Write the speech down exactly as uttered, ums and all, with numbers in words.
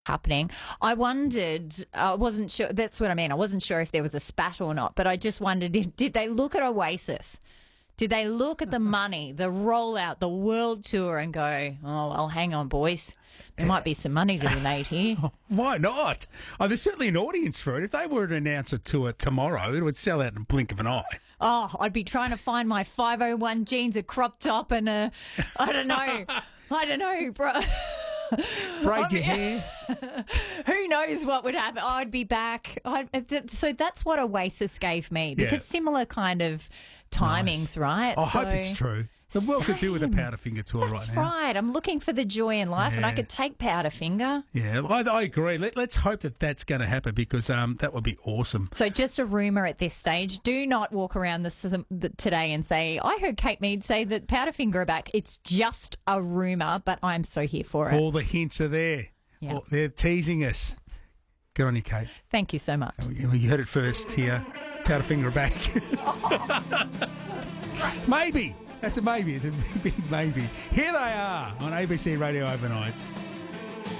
happening. I wondered, I wasn't sure, that's what I mean. I wasn't sure if there was a spat or not, but I just wondered, did, did they look at Oasis? Did they look at the money, the rollout, the world tour and go, oh, well, hang on, boys. There might be some money to be made here. Why not? Oh, there's certainly an audience for it. If they were to announce a tour tomorrow, it would sell out in a blink of an eye. Oh, I'd be trying to find my five oh one jeans, a crop top and a, I don't know, I don't know, bro. Braid your hair. Who knows what would happen? I'd be back. I'd, th- so that's what Oasis gave me, because Yeah. similar kind of timings, Nice. right? I so, hope it's true. The world could do with a Powderfinger tour That's right now. right. I'm looking for the joy in life, and I Yeah. could take Powderfinger. Yeah, I, I agree. Let, let's hope that that's going to happen, because um, that would be awesome. So just a rumour at this stage. Do not walk around this, the, today and say, I heard Kate Mead say that Powderfinger are back. It's just a rumour, but I'm so here for it. All the hints are there. Yeah. Well, they're teasing us. Good on you, Kate. Thank you so much. You you heard it first here. Powderfinger back. Maybe. That's a maybe. It's a big maybe. Here they are on A B C Radio Overnights.